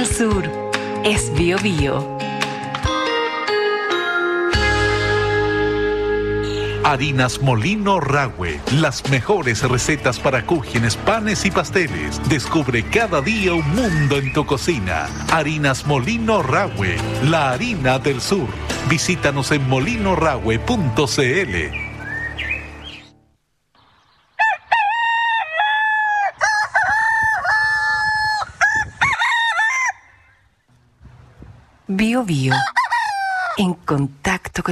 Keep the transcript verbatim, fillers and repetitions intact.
del Sur es Bio Bio. Harinas Molino Rahue, las mejores recetas para cúgenes, panes y pasteles. Descubre cada día un mundo en tu cocina. Harinas Molino Rahue, la harina del sur. Visítanos en molino rahue punto c l. Bio Bio, en contacto